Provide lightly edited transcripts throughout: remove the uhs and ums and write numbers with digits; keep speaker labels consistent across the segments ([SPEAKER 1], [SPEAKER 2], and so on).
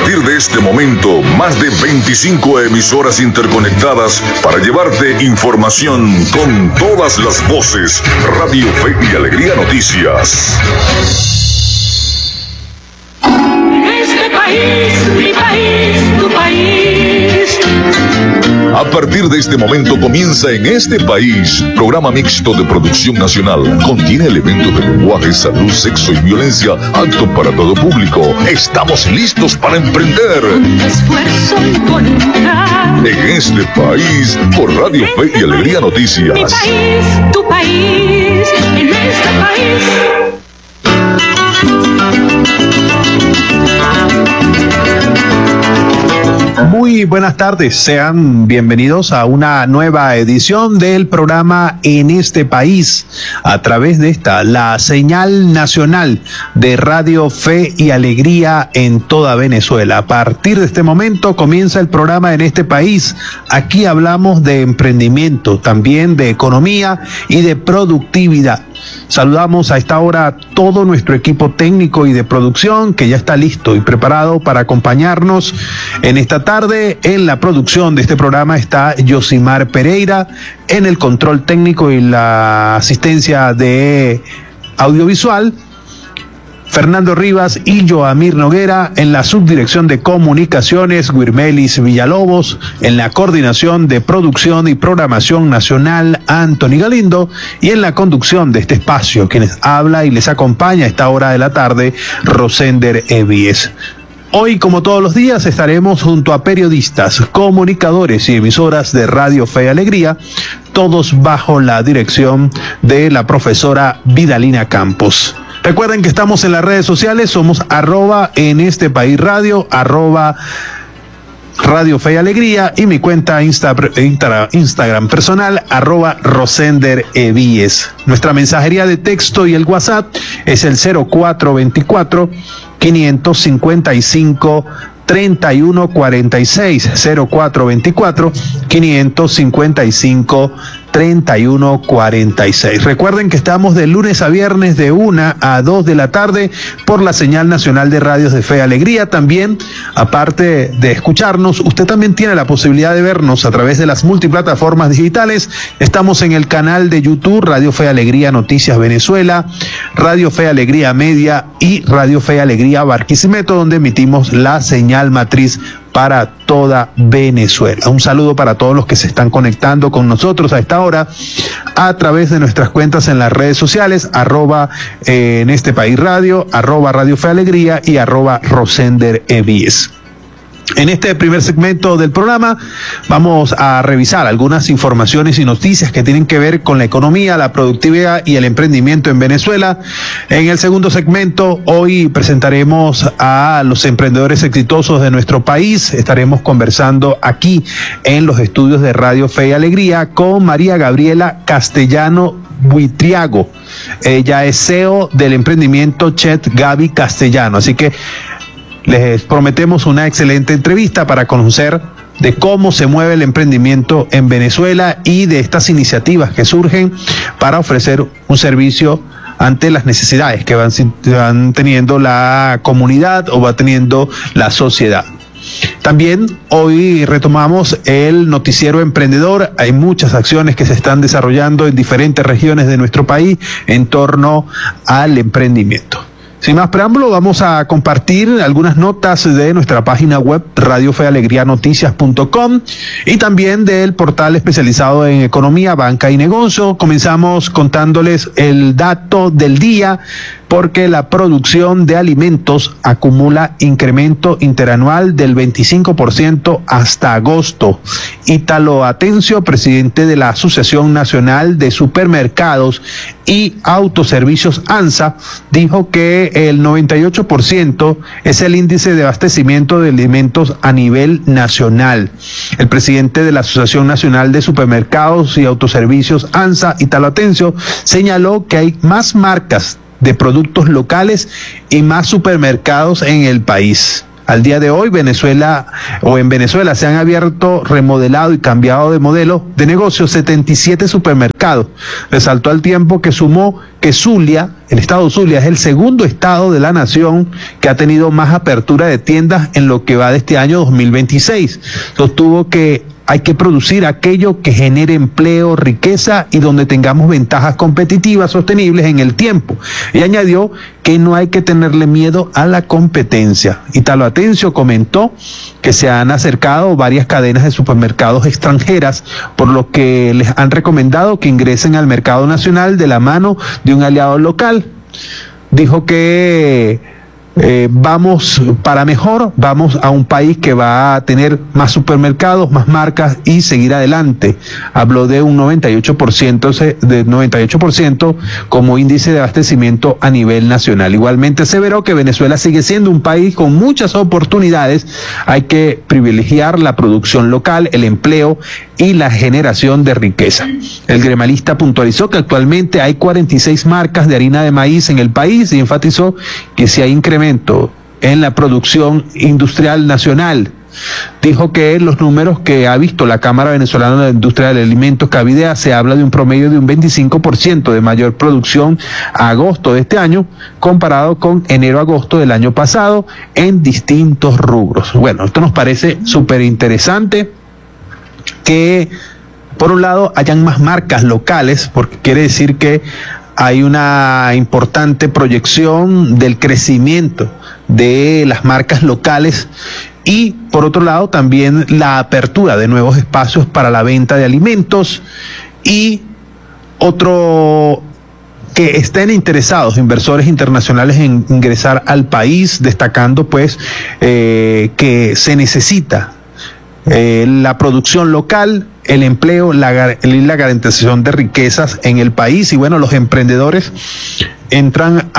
[SPEAKER 1] partir de este momento, más de 25 emisoras interconectadas para llevarte información con todas las voces. Radio Fe y Alegría Noticias.
[SPEAKER 2] Este país, mi país, tu país.
[SPEAKER 1] A partir de este momento comienza En Este País, programa mixto de producción nacional. Contiene elementos de lenguaje, salud, sexo y violencia, apto para todo público. Estamos listos para emprender.
[SPEAKER 2] Con esfuerzo y voluntad.
[SPEAKER 1] En Este País, por Radio Fe y Alegría Noticias.
[SPEAKER 2] Mi país, tu país, en este país.
[SPEAKER 3] Muy buenas tardes, sean bienvenidos a una nueva edición del programa En Este País, a través de la señal nacional de Radio Fe y Alegría en toda Venezuela. A partir de este momento comienza el programa En Este País. Aquí hablamos de emprendimiento, también de economía y de productividad. Saludamos a esta hora a todo nuestro equipo técnico y de producción que ya está listo y preparado para acompañarnos en esta tarde. En la producción de este programa está Yosimar Pereira, en el control técnico y la asistencia de audiovisual, Fernando Rivas y Joamir Noguera. En la subdirección de comunicaciones, Guirmelis Villalobos. En la coordinación de producción y programación nacional, Anthony Galindo. Y en la conducción de este espacio, quienes habla y les acompaña a esta hora de la tarde, Rosender Evies. Hoy, como todos los días, estaremos junto a periodistas, comunicadores y emisoras de Radio Fe y Alegría, todos bajo la dirección de la profesora Vidalina Campos. Recuerden que estamos en las redes sociales, somos @en este país radio, Radio Fe y Alegría, y mi cuenta Instagram personal, @Rosender Evies. Nuestra mensajería de texto y el WhatsApp es el 0424 555 3146, 0424 555 3146. Recuerden que estamos de lunes a viernes de 1 a 2 de la tarde por la señal nacional de radios de Fe y Alegría. También, aparte de escucharnos, usted también tiene la posibilidad de vernos a través de las multiplataformas digitales. Estamos en el canal de YouTube Radio Fe y Alegría Noticias Venezuela, Radio Fe y Alegría Media y Radio Fe y Alegría Barquisimeto, donde emitimos la señal matriz para toda Venezuela. Un saludo para todos los que se están conectando con nosotros a esta hora a través de nuestras cuentas en las redes sociales, en este país radio, Radio Fe Alegría y Rosender Evies. En este primer segmento del programa vamos a revisar algunas informaciones y noticias que tienen que ver con la economía, la productividad y el emprendimiento en Venezuela. En el segundo segmento, hoy presentaremos a los emprendedores exitosos de nuestro país. Estaremos conversando aquí en los estudios de Radio Fe y Alegría con María Gabriela Castellano Buitriago. Ella es CEO del emprendimiento Chet Gaby Castellano. Así que les prometemos una excelente entrevista para conocer de cómo se mueve el emprendimiento en Venezuela y de estas iniciativas que surgen para ofrecer un servicio ante las necesidades que van teniendo la comunidad o va teniendo la sociedad. También hoy retomamos el noticiero emprendedor. Hay muchas acciones que se están desarrollando en diferentes regiones de nuestro país en torno al emprendimiento. Sin más preámbulo, vamos a compartir algunas notas de nuestra página web radiofealegrianoticias.com y también del portal especializado en economía, banca y negocio. Comenzamos contándoles el dato del día, porque la producción de alimentos acumula incremento interanual del 25% hasta agosto. Ítalo Atencio, presidente de la Asociación Nacional de Supermercados y Autoservicios ANSA, dijo que el 98% es el índice de abastecimiento de alimentos a nivel nacional. El presidente de la Asociación Nacional de Supermercados y Autoservicios ANSA, Ítalo Atencio, señaló que hay más marcas de productos locales y más supermercados en el país. Al día de hoy, en Venezuela se han abierto, remodelado y cambiado de modelo de negocio 77 supermercados. Resaltó al tiempo que sumó que Zulia, el estado Zulia, es el segundo estado de la nación que ha tenido más apertura de tiendas en lo que va de este año 2026. Sostuvo que hay que producir aquello que genere empleo, riqueza y donde tengamos ventajas competitivas sostenibles en el tiempo. Y añadió que no hay que tenerle miedo a la competencia. Italo Atencio comentó que se han acercado varias cadenas de supermercados extranjeras, por lo que les han recomendado que ingresen al mercado nacional de la mano de un aliado local. Dijo que vamos para mejor, vamos a un país que va a tener más supermercados, más marcas y seguir adelante. Habló de un 98% como índice de abastecimiento a nivel nacional. Igualmente aseveró que Venezuela sigue siendo un país con muchas oportunidades. Hay que privilegiar la producción local, el empleo y la generación de riqueza. El gremalista puntualizó que actualmente hay 46 marcas de harina de maíz en el país y enfatizó que si hay incremento en la producción industrial nacional. Dijo que los números que ha visto la Cámara Venezolana de la Industria de Alimentos, Cavidea, se habla de un promedio de un 25% de mayor producción a agosto de este año comparado con enero-agosto del año pasado en distintos rubros. Bueno, esto nos parece súper interesante, que por un lado hayan más marcas locales, porque quiere decir que hay una importante proyección del crecimiento de las marcas locales y por otro lado también la apertura de nuevos espacios para la venta de alimentos y otro que estén interesados inversores internacionales en ingresar al país, destacando pues que se necesita la producción local, el empleo, la garantización de riquezas en el país. Y bueno, los emprendedores entran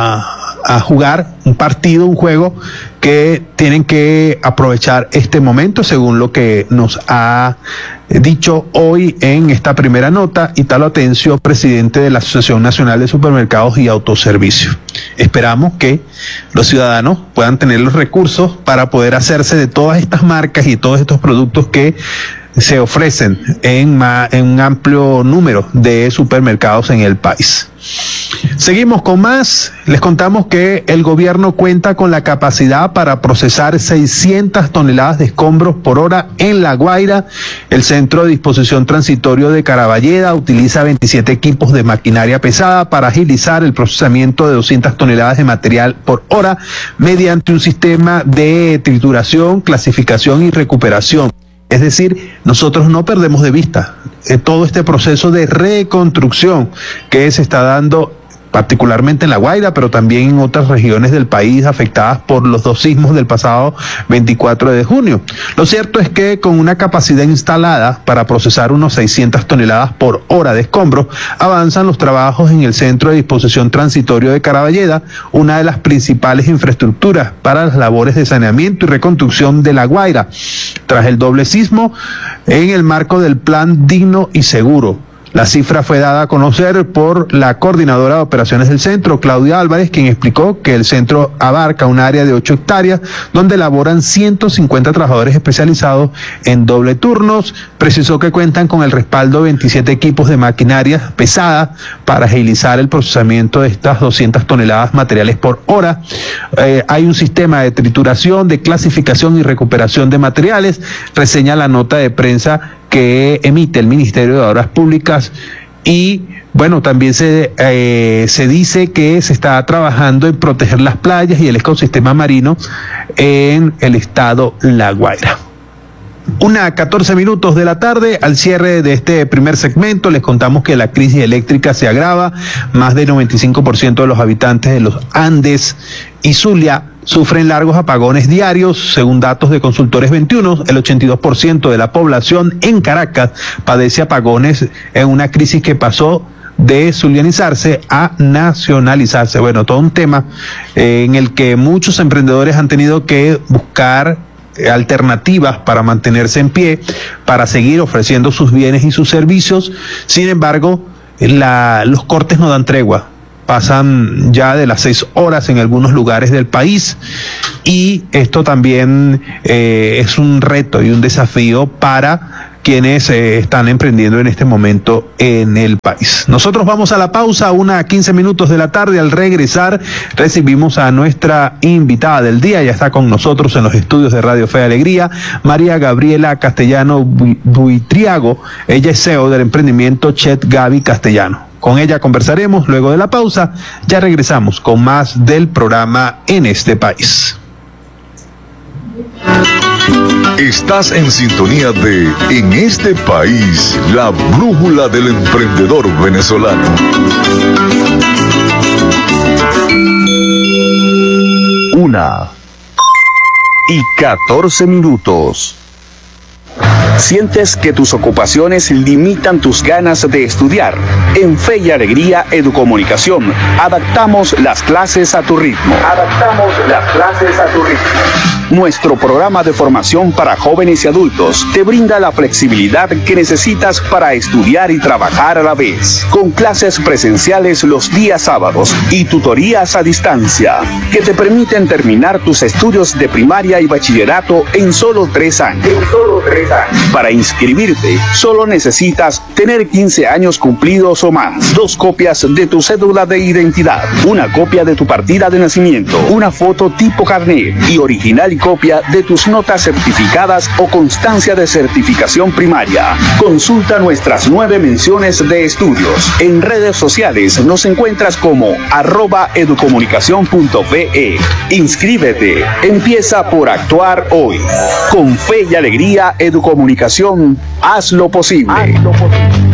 [SPEAKER 3] a jugar un partido, un juego que tienen que aprovechar este momento, según lo que nos ha dicho hoy en esta primera nota Italo Atencio, presidente de la Asociación Nacional de Supermercados y Autoservicios. Esperamos que los ciudadanos puedan tener los recursos para poder hacerse de todas estas marcas y todos estos productos que se ofrecen en un amplio número de supermercados en el país. Seguimos con más. Les contamos que el gobierno cuenta con la capacidad para procesar 600 toneladas de escombros por hora en La Guaira. El Centro de Disposición Transitorio de Caraballeda utiliza 27 equipos de maquinaria pesada para agilizar el procesamiento de 200 toneladas de material por hora mediante un sistema de trituración, clasificación y recuperación. Es decir, nosotros no perdemos de vista todo este proceso de reconstrucción que se está dando particularmente en La Guaira, pero también en otras regiones del país afectadas por los dos sismos del pasado 24 de junio. Lo cierto es que con una capacidad instalada para procesar unos 600 toneladas por hora de escombros, avanzan los trabajos en el Centro de Disposición Transitorio de Caraballeda, una de las principales infraestructuras para las labores de saneamiento y reconstrucción de La Guaira, tras el doble sismo en el marco del Plan Digno y Seguro. La cifra fue dada a conocer por la coordinadora de operaciones del centro, Claudia Álvarez, quien explicó que el centro abarca un área de 8 hectáreas donde laboran 150 trabajadores especializados en doble turnos. Precisó que cuentan con el respaldo de 27 equipos de maquinaria pesada para agilizar el procesamiento de estas 200 toneladas materiales por hora. Hay un sistema de trituración, de clasificación y recuperación de materiales, reseña la nota de prensa que emite el Ministerio de Obras Públicas. Y bueno, también se dice que se está trabajando en proteger las playas y el ecosistema marino en el estado La Guaira. 1:14 de la tarde, al cierre de este primer segmento, les contamos que la crisis eléctrica se agrava. Más del 95% de los habitantes de los Andes y Zulia sufren largos apagones diarios. Según datos de Consultores 21, el 82% de la población en Caracas padece apagones en una crisis que pasó de zulianizarse a nacionalizarse. Bueno, todo un tema en el que muchos emprendedores han tenido que buscar alternativas para mantenerse en pie, para seguir ofreciendo sus bienes y sus servicios. Sin embargo, los cortes no dan tregua. pasan ya de las 6 horas en algunos lugares del país, y esto también es un reto y un desafío para quienes están emprendiendo en este momento en el país. Nosotros vamos a la pausa, 1:15 de la tarde. Al regresar recibimos a nuestra invitada del día. Ya está con nosotros en los estudios de Radio Fe y Alegría, María Gabriela Castellano Buitriago. Ella es CEO del emprendimiento Chet Gaby Castellano. Con ella conversaremos luego de la pausa. Ya regresamos con más del programa En este País.
[SPEAKER 1] Estás en sintonía de En este País, la brújula del emprendedor venezolano.
[SPEAKER 4] 1:14. ¿Sientes que tus ocupaciones limitan tus ganas de estudiar? En Fe y Alegría Educomunicación, adaptamos las clases a tu ritmo. Nuestro programa de formación para jóvenes y adultos te brinda la flexibilidad que necesitas para estudiar y trabajar a la vez, con clases presenciales los días sábados y tutorías a distancia, que te permiten terminar tus estudios de primaria y bachillerato en solo 3 años. Para inscribirte, solo necesitas tener 15 años cumplidos o más, 2 copias de tu cédula de identidad, una copia de tu partida de nacimiento, una foto tipo carnet y original y copia de tus notas certificadas o constancia de certificación primaria. Consulta nuestras 9 menciones de estudios. En redes sociales nos encuentras como @educomunicacion.be. Inscríbete. Empieza por actuar hoy. Con Fe y Alegría Educomunicación, haz lo posible.